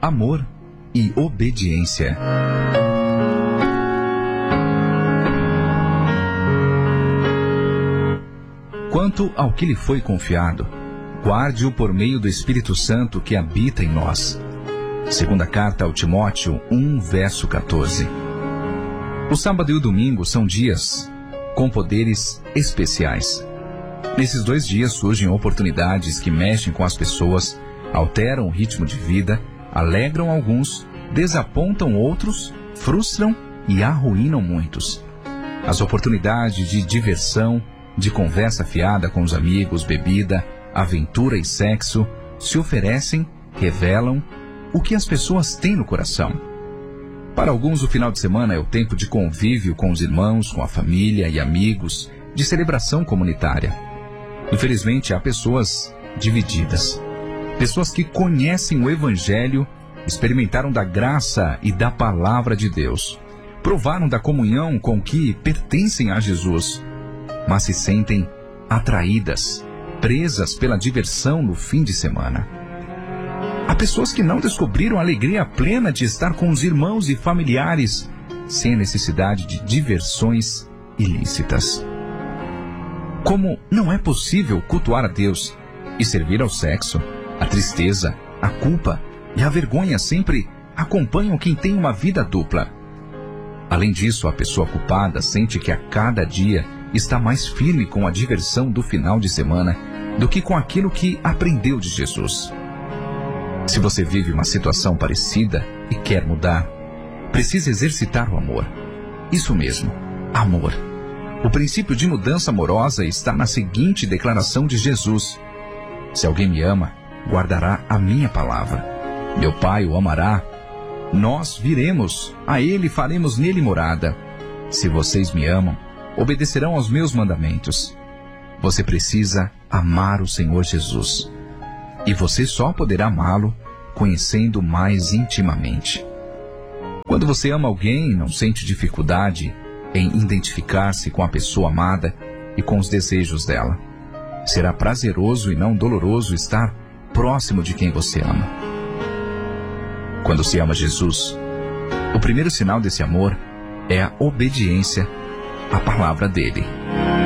amor e obediência. Quanto ao que lhe foi confiado, guarde-o por meio do Espírito Santo que habita em nós. Segunda carta ao Timóteo 1, verso 14. O sábado e o domingo são dias com poderes especiais. Nesses 2 dias surgem oportunidades que mexem com as pessoas, alteram o ritmo de vida, alegram alguns, desapontam outros, frustram e arruinam muitos. As oportunidades de diversão, de conversa fiada com os amigos, bebida, aventura e sexo, se oferecem, revelam o que as pessoas têm no coração. Para alguns, o final de semana é o tempo de convívio com os irmãos, com a família e amigos, de celebração comunitária. Infelizmente, há pessoas divididas. Pessoas que conhecem o Evangelho, experimentaram da graça e da palavra de Deus, provaram da comunhão com que pertencem a Jesus, mas se sentem atraídas, presas pela diversão no fim de semana. Há pessoas que não descobriram a alegria plena de estar com os irmãos e familiares, sem a necessidade de diversões ilícitas. Como não é possível cultuar a Deus e servir ao sexo, a tristeza, a culpa e a vergonha sempre acompanham quem tem uma vida dupla. Além disso, a pessoa culpada sente que a cada dia está mais firme com a diversão do final de semana do que com aquilo que aprendeu de Jesus. Se você vive uma situação parecida e quer mudar, precisa exercitar o amor. Isso mesmo, amor. O princípio de mudança amorosa está na seguinte declaração de Jesus: se alguém me ama, guardará a minha palavra. Meu Pai o amará. Nós viremos a ele e faremos nele morada. Se vocês me amam, obedecerão aos meus mandamentos. Você precisa amar o Senhor Jesus. E você só poderá amá-lo conhecendo mais intimamente. Quando você ama alguém, não sente dificuldade em identificar-se com a pessoa amada e com os desejos dela. Será prazeroso e não doloroso estar próximo de quem você ama. Quando se ama Jesus, o primeiro sinal desse amor é a obediência à palavra dele.